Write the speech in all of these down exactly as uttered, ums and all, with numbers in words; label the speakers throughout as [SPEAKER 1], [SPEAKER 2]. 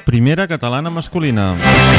[SPEAKER 1] Primera catalana masculina.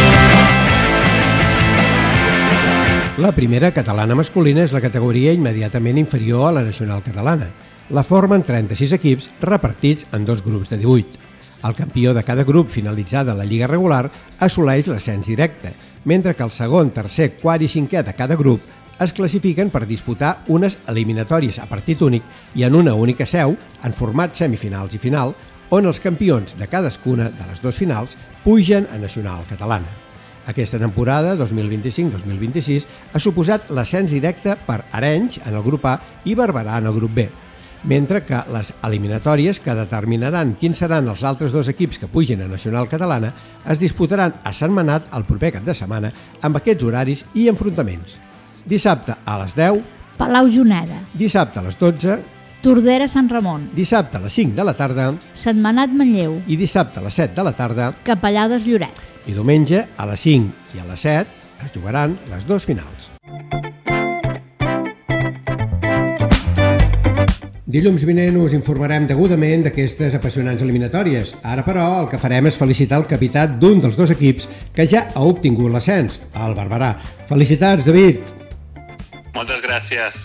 [SPEAKER 2] La primera catalana masculina és la categoria immediatament inferior a la nacional catalana. La formen trenta-sis equips repartits en dos grups de divuit. El campió de cada grup finalitzada la lliga regular assoleix l'ascens directe, mentre que el segon, tercer, quart i cinquè de cada grup es classifiquen per disputar unes eliminatòries a partit únic i en una única seu, en format semifinals i final, on els campions de cadascuna de les dues finals pugen a nacional catalana. Aquesta temporada, dos mil vint-i-cinc dos mil vint-i-sis, ha suposat l'ascens directe per Arenys en el grup A i Barberà en el grup B, mentre que les eliminatòries que determinaran quins seran els altres dos equips que pugen a nacional catalana es disputaran a Sant Manat el proper cap de setmana amb aquests horaris i enfrontaments. Dissabte a les deu,
[SPEAKER 3] Palau Juneda.
[SPEAKER 2] Dissabte a les dotze,
[SPEAKER 3] Tordera Sant Ramon.
[SPEAKER 2] Dissabte a les cinc de la tarda,
[SPEAKER 3] Setmanat Manlleu.
[SPEAKER 2] I dissabte a les set de la tarda,
[SPEAKER 3] Capellades Lloret.
[SPEAKER 2] I diumenge a les cinc i a les set es jugaran les dues finals. Dilluns vinent us informarem degudament d'aquestes apassionants eliminatòries. Ara, però, el que farem és felicitar el capità d'un dels dos equips que ja ha obtingut l'ascens, el Barberà. Felicitats, David!
[SPEAKER 4] Moltes gràcies.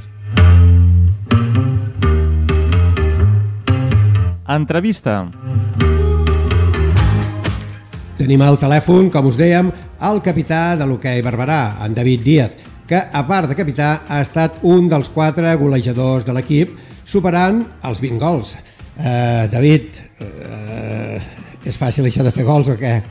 [SPEAKER 1] Entrevista.
[SPEAKER 2] Tenim al telèfon, com us dèiem, el capità de l'hoquei Barberà, en David Díaz, que, a part de capità, ha estat un dels quatre golejadors de l'equip, superant els vint gols. Uh, David, uh, és fàcil això de fer gols o què?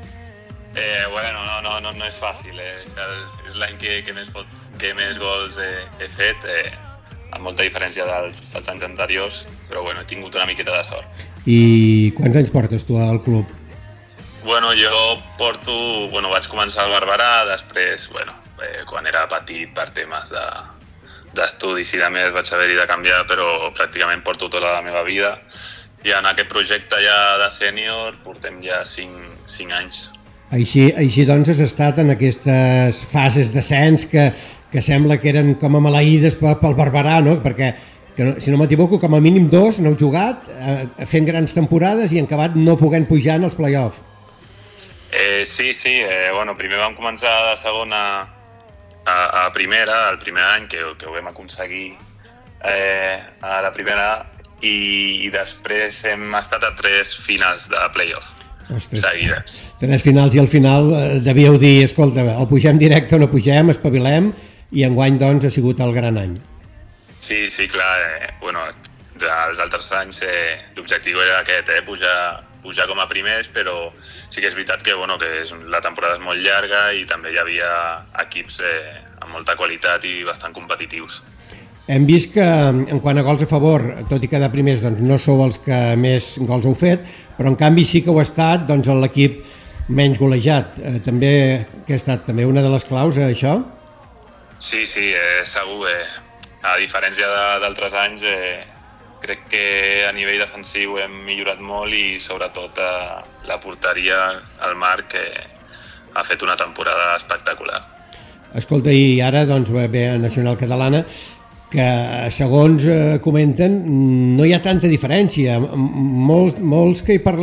[SPEAKER 4] Eh, bueno, no, no, no, no és fàcil. Eh? És, el, és l'any que, que, més, que més gols he, he fet, eh, amb molta diferència dels, dels anys anteriors, però bueno, he tingut una miqueta de sort.
[SPEAKER 2] I quants anys portes tu al club?
[SPEAKER 4] Bueno, jo porto... Bueno, vaig començar al Barberà, després, bueno, eh, quan era petit per temes de, d'estudis i de més vaig haver-hi de canviar, però pràcticament porto tota la meva vida. I en aquest projecte ja de sènior portem ja cinc anys.
[SPEAKER 2] Així, així doncs has estat en aquestes fases d'ascens que, que sembla que eren com a maleïdes pel Barberà, no? Perquè, que, si no m'equivoco, com a mínim dos n'heu jugat, eh, fent grans temporades i en acabat no podent pujar en els play-off.
[SPEAKER 4] Eh, sí, sí. Eh, bueno, primer vam començar de segona a, a primera, el primer any que, que ho vam aconseguir eh, a la primera i, i després hem estat a tres finals de play-off. Ostres, seguides.
[SPEAKER 2] Tres finals i al final eh, devíeu dir, escolta, o pugem directe o no pugem, espavilem, i enguany doncs ha sigut el gran any.
[SPEAKER 4] Sí, sí, clar. Eh, bueno, dels altres anys eh, l'objectiu era aquest, eh, pujar, pujar com a primers, però sí que és veritat que, bueno, que és, la temporada és molt llarga i també hi havia equips eh, amb molta qualitat i bastant competitius.
[SPEAKER 2] Hem vist que en quant a gols a favor, tot i quedar primers, doncs no sou els que més gols heu fet, però en canvi sí que heu estat doncs, l'equip menys golejat. Eh, també, que ha estat també una de les claus, eh, això?
[SPEAKER 4] Sí, sí, eh, segur. Eh, a diferència d'altres anys, eh, crec que a nivell defensiu hem millorat molt i sobretot eh, la porteria, el Marc, eh, ha fet una temporada espectacular.
[SPEAKER 2] Escolta, i ara doncs, ve a Nacional Catalana, que segons eh, comenten no hi ha tanta diferència. Molts, molts que hi parlem